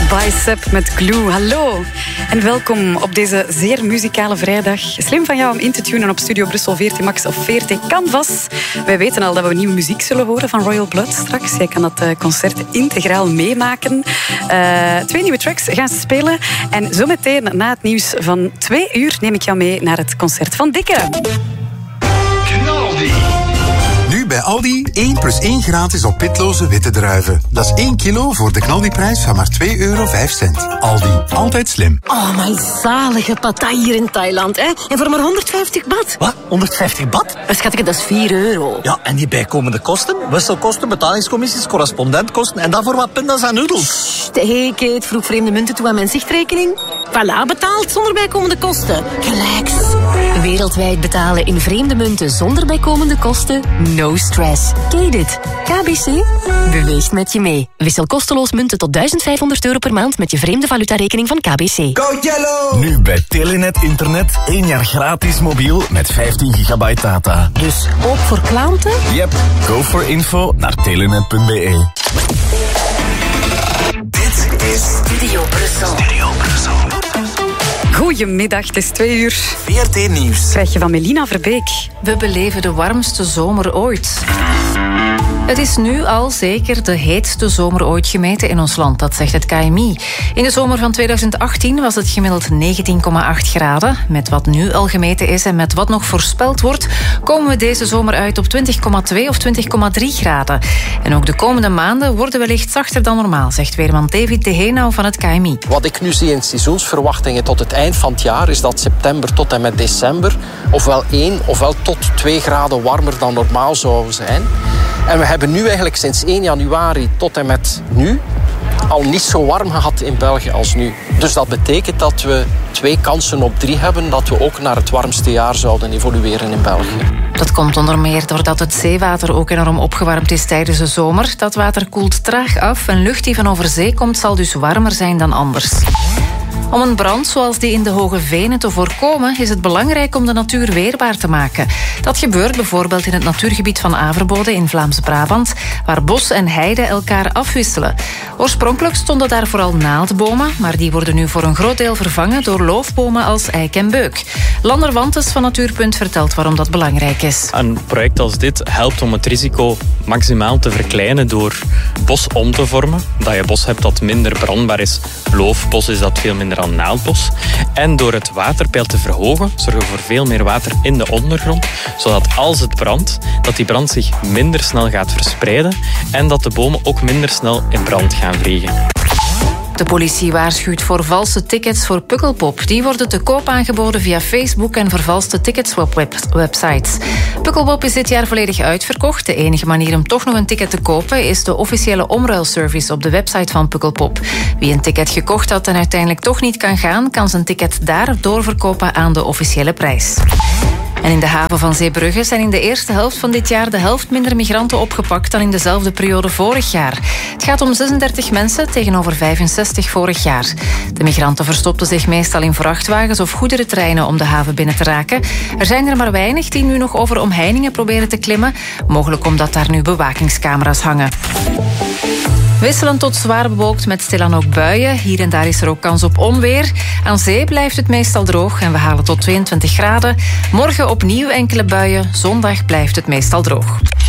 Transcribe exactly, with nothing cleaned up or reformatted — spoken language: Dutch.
Bicep met Glue. Hallo en welkom op deze zeer muzikale vrijdag. Slim van jou om in te tunen op Studio Brussel veertien Max of veertien Canvas. Wij weten al dat we nieuwe muziek zullen horen van Royal Blood straks. Jij kan dat concert integraal meemaken. Uh, twee nieuwe tracks gaan ze spelen. En zometeen na het nieuws van twee uur neem ik jou mee naar het concert van Dikke. Knaldi. Nu bij Aldi één plus één gratis op pitloze witte druiven. Dat is één kilo voor de knaldiprijs van maar twee euro vijf cent. Aldi, altijd slim. Oh, mijn zalige pattaya hier in Thailand, hè? En voor maar honderdvijftig baht. Wat? honderdvijftig baht? Schatje, dat is vier euro. Ja, en die bijkomende kosten? Wisselkosten, betalingscommissies, correspondentkosten en dan voor wat pindas en noedels. Hé, Kate, vroeg vreemde munten toe aan mijn zichtrekening. Voilà, betaald zonder bijkomende kosten. Relax. Wereldwijd betalen in vreemde munten zonder bijkomende kosten? No stress. Ken dit? K B C beweegt met je mee. Wissel kosteloos munten tot duizend vijfhonderd euro per maand met je vreemde valutarekening van K B C. Go Yellow! Nu bij Telenet Internet één jaar gratis mobiel met vijftien gigabyte data. Dus ook voor klanten? Yep. Go voor info naar telenet punt b e. Dit is Studio Brussel. Studio Brussel. Goedemiddag, het is twee uur. V R T Nieuws. Krijg je van Melina Verbeek. We beleven de warmste zomer ooit. Het is nu al zeker de heetste zomer ooit gemeten in ons land, dat zegt het K M I. In de zomer van tweeduizend achttien was het gemiddeld negentien komma acht graden. Met wat nu al gemeten is en met wat nog voorspeld wordt, komen we deze zomer uit op twintig komma twee of twintig komma drie graden. En ook de komende maanden worden wellicht zachter dan normaal, zegt weerman David de Heenau van het K M I. Wat ik nu zie in seizoensverwachtingen tot het eind van het jaar is dat september tot en met december ofwel één ofwel tot twee graden warmer dan normaal zou zijn. En we hebben nu eigenlijk sinds één januari tot en met nu al niet zo warm gehad in België als nu. Dus dat betekent dat we twee kansen op drie hebben dat we ook naar het warmste jaar zouden evolueren in België. Dat komt onder meer doordat het zeewater ook enorm opgewarmd is tijdens de zomer. Dat water koelt traag af en lucht die van over zee komt zal dus warmer zijn dan anders. Om een brand zoals die in de Hoge Venen te voorkomen is het belangrijk om de natuur weerbaar te maken. Dat gebeurt bijvoorbeeld in het natuurgebied van Averbode in Vlaams-Brabant, waar bos en heide elkaar afwisselen. Oorspronkelijk stonden daar vooral naaldbomen, maar die worden nu voor een groot deel vervangen door loofbomen als eik en beuk. Lander Wantes van Natuurpunt vertelt waarom dat belangrijk is. Een project als dit helpt om het risico maximaal te verkleinen door bos om te vormen. Dat je bos hebt dat minder brandbaar is. Loofbos is dat veel minder dan naaldbos. En door het waterpeil te verhogen, zorgen we voor veel meer water in de ondergrond, zodat als het brandt, dat die brand zich minder snel gaat verspreiden en dat de bomen ook minder snel in brand gaan vliegen. De politie waarschuwt voor valse tickets voor Pukkelpop. Die worden te koop aangeboden via Facebook en vervalste ticketswap-websites. Pukkelpop is dit jaar volledig uitverkocht. De enige manier om toch nog een ticket te kopen is de officiële omruilservice op de website van Pukkelpop. Wie een ticket gekocht had en uiteindelijk toch niet kan gaan, kan zijn ticket daar doorverkopen aan de officiële prijs. En in de haven van Zeebrugge zijn in de eerste helft van dit jaar de helft minder migranten opgepakt dan in dezelfde periode vorig jaar. Het gaat om zesendertig mensen tegenover vijfenzestig vorig jaar. De migranten verstopten zich meestal in vrachtwagens of goederentreinen om de haven binnen te raken. Er zijn er maar weinig die nu nog over omheiningen proberen te klimmen, mogelijk omdat daar nu bewakingscamera's hangen. Wisselend tot zwaar bewolkt met stilaan ook buien. Hier en daar is er ook kans op onweer. Aan zee blijft het meestal droog en we halen tot tweeëntwintig graden. Morgen opnieuw enkele buien. Zondag blijft het meestal droog.